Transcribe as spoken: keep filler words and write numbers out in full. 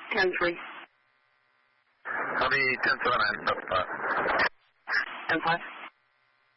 ten three. I'll be ten seven nine, notify. ten five.